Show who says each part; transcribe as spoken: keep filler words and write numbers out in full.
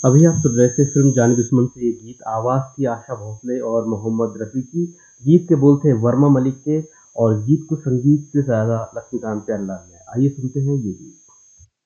Speaker 1: अभी आप सुन रहे थे फ़िल्म जानी दुश्मन से ये गीत, आवाज़ थी आशा भोसले और मोहम्मद रफ़ी की। गीत के बोल थे वर्मा मलिक के और गीत को संगीत से ज़्यादा लक्ष्मीकांत प्यारेलाल ने। आइए सुनते हैं ये गीत।